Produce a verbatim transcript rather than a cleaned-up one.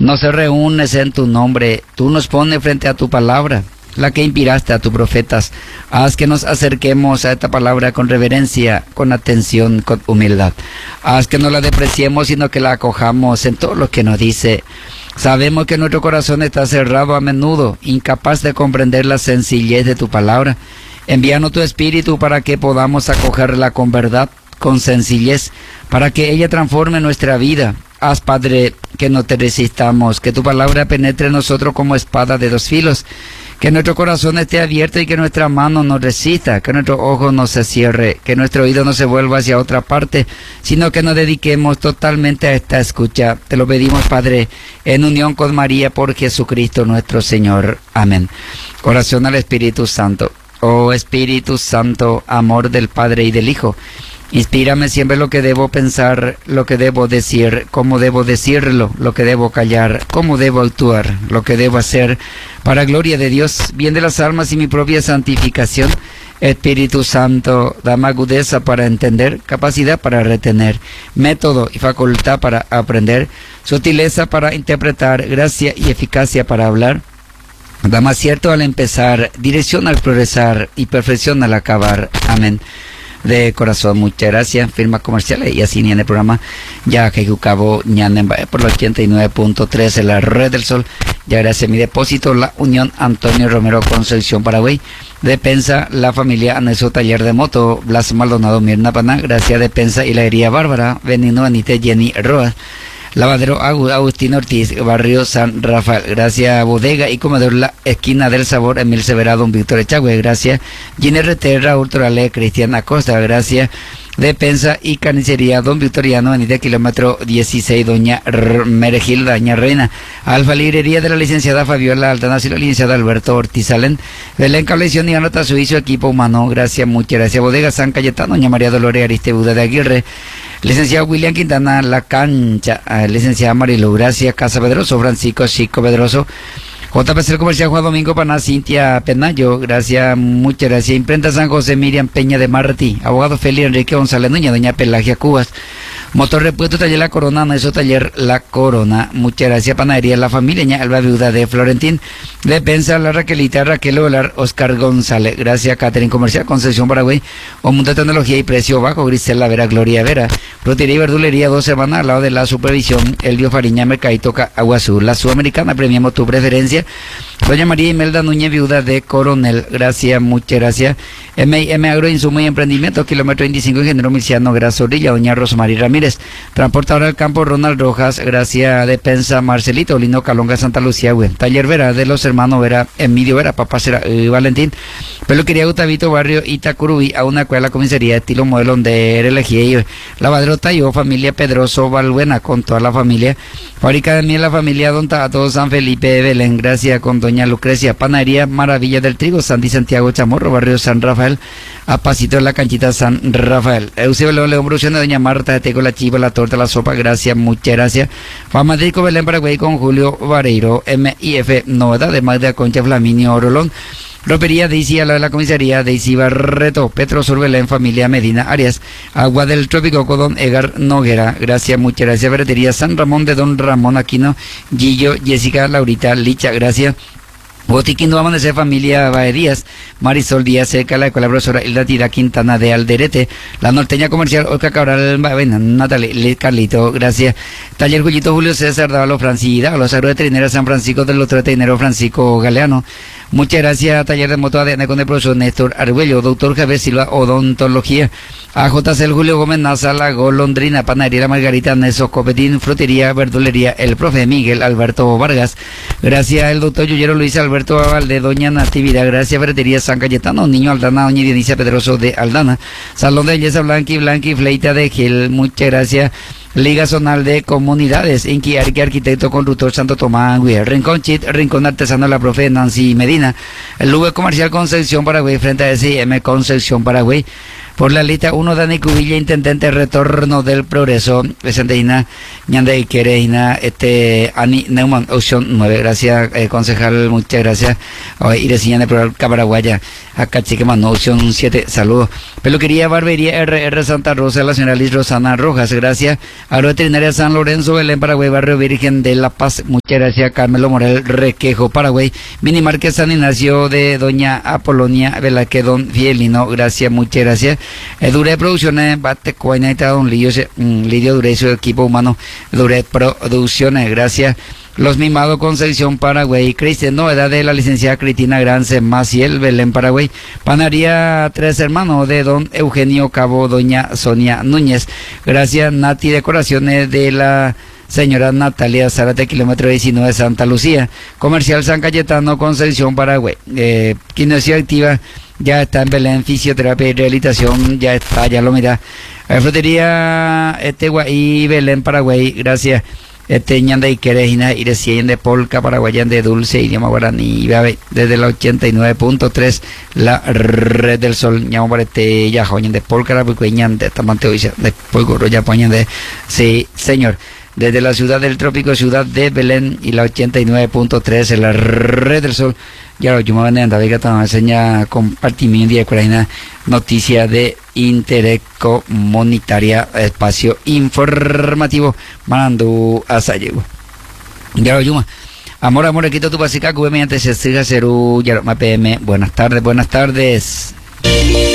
nos reúnes en tu nombre, tú nos pones frente a tu palabra, la que inspiraste a tus profetas. Haz que nos acerquemos a esta palabra con reverencia, con atención, con humildad. Haz que no la despreciemos, sino que la acojamos en todo lo que nos dice. Sabemos que nuestro corazón está cerrado a menudo, incapaz de comprender la sencillez de tu palabra. Envíanos tu espíritu para que podamos acogerla con verdad, con sencillez, para que ella transforme nuestra vida. Haz, Padre, que no te resistamos, que tu palabra penetre en nosotros como espada de dos filos, que nuestro corazón esté abierto y que nuestra mano no resista, que nuestro ojo no se cierre, que nuestro oído no se vuelva hacia otra parte, sino que nos dediquemos totalmente a esta escucha. Te lo pedimos, Padre, en unión con María, por Jesucristo nuestro Señor. Amén. Oración al Espíritu Santo. Oh Espíritu Santo, amor del Padre y del Hijo, inspírame siempre lo que debo pensar, lo que debo decir, cómo debo decirlo, lo que debo callar, cómo debo actuar, lo que debo hacer, para gloria de Dios, bien de las almas y mi propia santificación. Espíritu Santo, dame agudeza para entender, capacidad para retener, método y facultad para aprender, sutileza para interpretar, gracia y eficacia para hablar. Dame acierto al empezar, dirección al progresar y perfección al acabar. Amén. De corazón, muchas gracias. Firma comerciales y así ni en el programa ya que cabo ñanemba por los ochenta y nueve punto tres en la red del sol. Ya gracias a mi depósito, la Unión Antonio Romero Concepción Paraguay. Depensa, la familia Aneso Taller de Moto, Blas Maldonado Mirna Paná, gracias Depensa y la herida Bárbara, Benino Anite Jenny Roa. Lavadero Agustín Ortiz, Barrio San Rafael, gracias Bodega y Comedor La Esquina del Sabor, Emil Severa, Don Víctor Echagüe, gracias Gine R T, Raúl Torale, Cristian Acosta, gracias Depensa y Carnicería Don Victoriano, en el kilómetro dieciséis, Doña Meregil, Doña Reina, Alfa Librería de la licenciada Fabiola Altanas y la licenciada Alberto Ortiz Alén, Belén Cableción y Anota Suizo, equipo humano, gracias, muchas gracias. Bodega San Cayetano, Doña María Dolores Aristebuda de Aguirre, licenciado William Quintana, La Cancha, eh, licenciada Marilu, gracias, Casa Pedroso, Francisco Chico Pedroso, J P C Comercial Juan Domingo Paná, Cintia Penayo, gracias, muchas gracias. Imprenta San José, Miriam Peña de Martí, abogado Félix Enrique González Núñez, doña Pelagia Cubas, Motor Repuesto Taller La Corona, Neso Taller La Corona, muchas gracias. Panadería La Familia, ña Alba Viuda de Florentín, Depensa La Raquelita, Raquel Olar, Oscar González, gracias. Catering Comercial Concepción Paraguay, O Mundo de Tecnología y Precio Bajo, Grisela Vera, Gloria Vera, Frutería y Verdulería Dos Semanas, al lado de la supervisión, Elvio Fariña, Mercadito Agua Azul, La Sudamericana, premiamos tu preferencia, doña María Imelda Núñez, viuda de Coronel, gracias, muchas gracias. M M Agro Insumo y Emprendimiento, kilómetro veinticinco, Ingeniero Milciano Grazorilla, doña Rosmarie Ramírez, Transportadora del Campo Ronald Rojas, gracias. Depensa Marcelito, Lino Calonga Santa Lucía, güey. Taller Vera de los hermanos Vera, Emilio Vera, Papá Cera, eh, Valentín, Peluquería Gutavito, Barrio Itacurubí, a una escuela comisaría estilo modelo de Elegía, Lavadero Tayo, familia Pedroso Valbuena, con toda la familia, Fábrica de Miel, la familia Don Tato, San Felipe de Belén, gracias, con doña Lucrecia, Panadería Maravilla del Trigo, Santi Santiago Chamorro, Barrio San Rafael, a pasito de la canchita San Rafael. Eusebio León, León Producción de doña Marta, de Teco, la chiva, la torta, la sopa, gracias, muchas gracias. Juan Madrico Belén Paraguay con Julio Vareiro, M I F, novedad de Magda Concha Flaminio Orolón, Ropería Daisy, a la de la comisaría Daisy Barreto, Petro Sur Belén, familia Medina Arias, Agua del Trópico con don Edgar Noguera, gracias, muchas gracias. Ferretería San Ramón de don Ramón Aquino, Gillo, Jessica, Laurita, Licha, gracias. Botiquín no Amanecer, familia Bae Díaz, Marisol Díaz, cerca la escuela profesora Hilda Tira Quintana de Alderete, La Norteña Comercial, Olga Cabral, bueno, Natalie, Carlito, gracias. Taller Jullito Julio César Dávalo, Francida, los agroveterinera San Francisco del otro veterinero Francisco Galeano, muchas gracias. Taller de Moto A D N con el profesor Néstor Arguello, doctor Javier Silva, Odontología, A J C Julio Gómez Naza, La Golondrina, Panadería Margarita, Neso Copetín, Frutería, Verdulería, el profe Miguel Alberto Vargas, gracias. El doctor Yuyero Luis Alberto Valde, doña Natividad, gracias. Ferretería San Cayetano, Niño Aldana, doña Dionisia Pedroso de Aldana, Salón de Belleza Blanqui, Blanqui, Fleita de Gil, muchas gracias. Liga Zonal de Comunidades, Inqui Arqui, Arquitecto Constructor Santo Tomás, Güey. Rincón Chit, Rincón Artesano, la profe Nancy Medina, el Lube Comercial Concepción Paraguay, frente a S I M Concepción Paraguay, Por la lista uno, Dani Cubilla, intendente Retorno del Progreso. Presenteina, Ñande Quereina, este, Ani Neumann, opción nueve. Gracias, eh, concejal, muchas gracias. Oh, y de por Caparaguaya. Acá chique mano, opción siete, saludos. Peluquería, barbería, R R Santa Rosa, la señora Liz Rosana Rojas, gracias. Agroveterinaria San Lorenzo, Belén, Paraguay, Barrio Virgen de La Paz, muchas gracias. Carmelo Morel, Requejo, Paraguay. Minimarket San Ignacio de Doña Apolonia Velázquez, Don Fielino, gracias, muchas gracias. Eh, Dure Producciones, Bate Cuainaita, Don Lidio, mm, Lidio Dure, su equipo humano, Dure Producciones, gracias. Los Mimados, Concepción, Paraguay. Cristian, novedad de la licenciada Cristina Grance Maciel, Belén, Paraguay. Panadería Tres Hermanos de Don Eugenio Cabo, Doña Sonia Núñez. Gracias. Nati Decoraciones de la señora Natalia Zárate, kilómetro diecinueve, Santa Lucía. Comercial San Cayetano, Concepción, Paraguay. Eh, Kinesia Activa ya está en Belén. Fisioterapia y rehabilitación ya está, ya lo mira. Eh, Frutería este y Belén, Paraguay. Gracias. Este ñanda y querejina y recién de polca paraguayan de dulce idioma guaraní desde la ochenta y nueve punto tres la red del sol ñamo para este ya joñan de polca la pequeñan de tamante hoy de polco ya poñan de sí señor desde la ciudad del trópico ciudad de Belén y la ochenta y nueve punto tres la red del sol ya lo yo me van a andar que enseña compartimiento de Ucrania noticia de interés comunitaria espacio informativo mandando a Sayevo ya lo yuma amor amor quito tu pasica que mediante se siga ceru ya lo M P M buenas tardes buenas tardes.